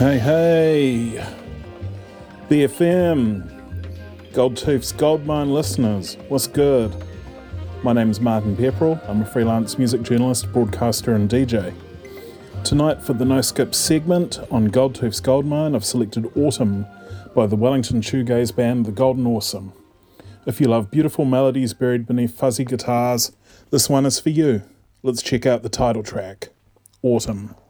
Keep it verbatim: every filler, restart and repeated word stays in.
Hey, hey, B F M, Goldtooth's Goldmine listeners, what's good? My name's Martin Pepperell. I'm a freelance music journalist, broadcaster and D J. Tonight for the No Skip segment on Goldtooth's Goldmine, I've selected Autumn by the Wellington shoegaze band The Golden Awesome. If you love beautiful melodies buried beneath fuzzy guitars, this one is for you. Let's check out the title track, Autumn.